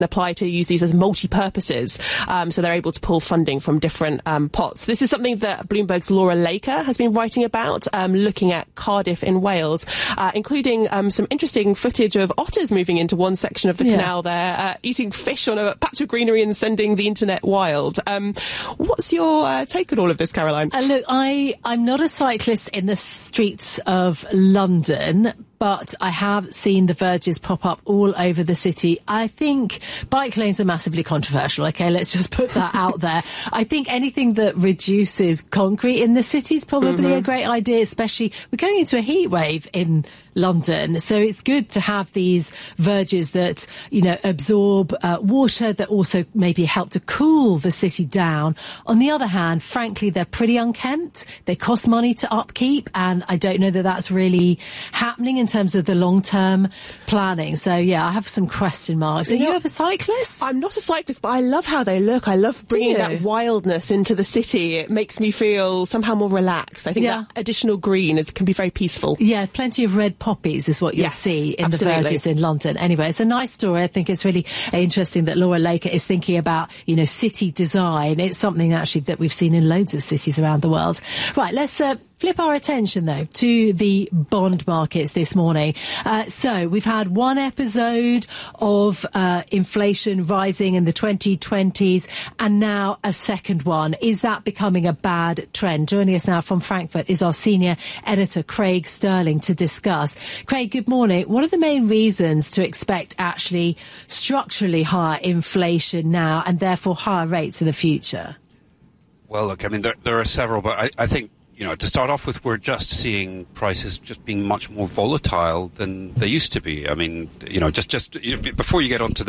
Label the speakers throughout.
Speaker 1: apply to use these as multi-purposes, so they're able to pull funding from different pots. This is something that Bloomberg's Laura Laker has been writing about, looking at Cardiff in Wales, including some interesting footage of otters moving into one section of the canal there, eating fish on a patch of greenery and sending the internet wild. What's your take on all of this, Caroline?
Speaker 2: Look, I'm not a cyclist in the streets of London, but I have seen the verges pop up all over the city. I think bike lanes are massively controversial, okay? Let's just put that out there. I think anything that reduces concrete in the city is probably a great idea, especially we're going into a heat wave in London. So it's good to have these verges that, you know, absorb water, that also maybe help to cool the city down. On the other hand, frankly, they're pretty unkempt. They cost money to upkeep, and I don't know that that's really happening in terms of the long-term planning. So, yeah, I have some question marks. Are you a cyclist?
Speaker 1: I'm not a cyclist, but I love how they look. I love bringing that wildness into the city. It makes me feel somehow more relaxed. I think that additional green can be very peaceful.
Speaker 2: Yeah, plenty of red poppies is what you'll see in the verges in London. Anyway, it's a nice story. I think it's really interesting that Laura Laker is thinking about, you know, city design. It's something actually that we've seen in loads of cities around the world. Right, let's flip our attention, though, to the bond markets this morning. So we've had one episode of inflation rising in the 2020s and now a second one. Is that becoming a bad trend? Joining us now from Frankfurt is our senior editor, Craig Sterling, to discuss. Craig, good morning. What are the main reasons to expect actually structurally higher inflation now and therefore higher rates in the future?
Speaker 3: Well, look, I mean, there are several, but I think, you know, to start off with, we're just seeing prices just being much more volatile than they used to be. I mean, you know, just before you get onto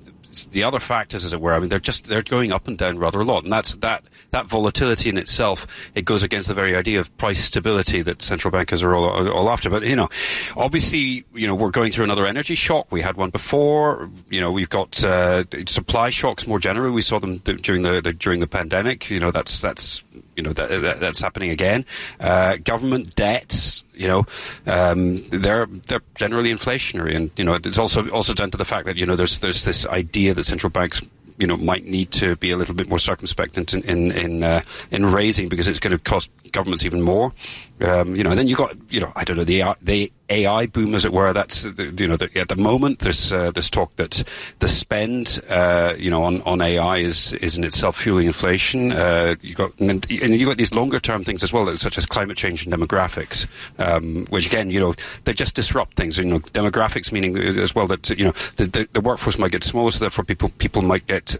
Speaker 3: the other factors, as it were, I mean, they're going up and down rather a lot, and that volatility in itself, it goes against the very idea of price stability that central bankers are all after. But, you know, obviously, you know, we're going through another energy shock. We had one before. You know, we've got supply shocks more generally. We saw them during the pandemic. You know, that's happening again. Government debts, you know, they're generally inflationary, and, you know, it's also down to the fact that, you know, there's this idea that central banks, you know, might need to be a little bit more circumspect in raising, because it's going to cost governments even more. You know, and then you got, you know, I don't know, the AI boom, as it were. That's, you know, at the moment there's talk that the spend, you know, on AI is in itself fueling inflation. You got these longer term things as well, such as climate change and demographics, which again, you know, they just disrupt things. You know, demographics meaning as well that, you know, the workforce might get smaller, so therefore people might get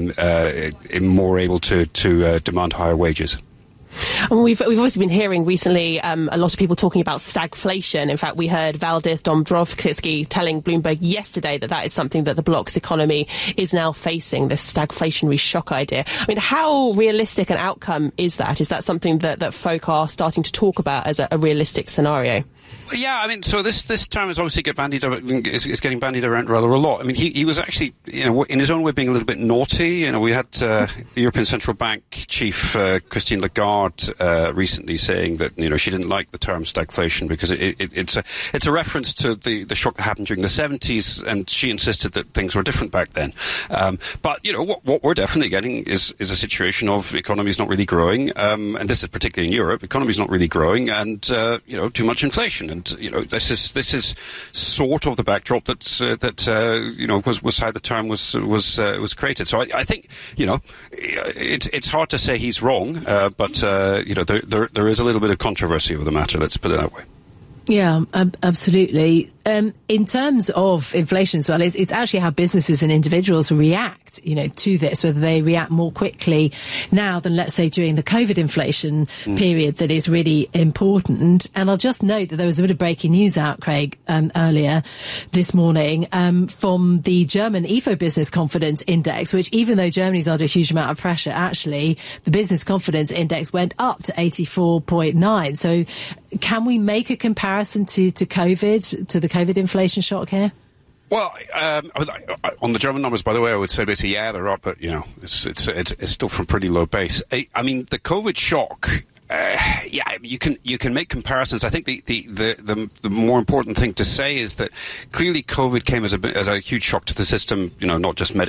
Speaker 3: more able to demand higher wages.
Speaker 1: And we've obviously been hearing recently a lot of people talking about stagflation. In fact, we heard Valdis Dombrovskis telling Bloomberg yesterday that is something that the bloc's economy is now facing, this stagflationary shock idea. I mean, how realistic an outcome is that? Is that something that folk are starting to talk about as a realistic scenario?
Speaker 3: Yeah, I mean, so this term is obviously getting bandied around rather a lot. I mean, he was actually, you know, in his own way being a little bit naughty. You know, we had the European Central Bank chief Christine Lagarde recently saying that, you know, she didn't like the term stagflation because it's a reference to the shock that happened during the 70s, and she insisted that things were different back then. But, you know, what we're definitely getting is a situation of economies not really growing, and this is particularly in Europe, economies not really growing, and you know, too much inflation. And, you know, this is sort of the backdrop that you know, was how the term was created. So I think, you know, it's hard to say he's wrong, but you know, there is a little bit of controversy over the matter. Let's put it that way.
Speaker 2: Yeah, absolutely. In terms of inflation as well, it's actually how businesses and individuals react, you know, to this, whether they react more quickly now than, let's say, during the COVID inflation period that is really important. And I'll just note that there was a bit of breaking news out, Craig, earlier this morning from the German Ifo Business Confidence Index, which, even though Germany's under a huge amount of pressure, actually the Business Confidence Index went up to 84.9. So can we make a comparison to COVID, to the COVID inflation shock here?
Speaker 3: Well, on the German numbers, by the way, I would say basically, yeah, they're up, but, you know, it's still from pretty low base. I mean, the COVID shock, yeah, you can make comparisons. I think the more important thing to say is that clearly COVID came as a huge shock to the system, you know, not just